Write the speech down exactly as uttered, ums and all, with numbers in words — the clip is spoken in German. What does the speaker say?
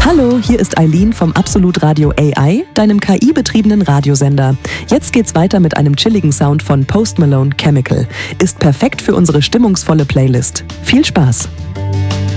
Hallo, hier ist Eileen vom Absolut Radio A I, deinem K I-betriebenen Radiosender. Jetzt geht's weiter mit einem chilligen Sound von Post Malone Chemical. Ist perfekt für unsere stimmungsvolle Playlist. Viel Spaß!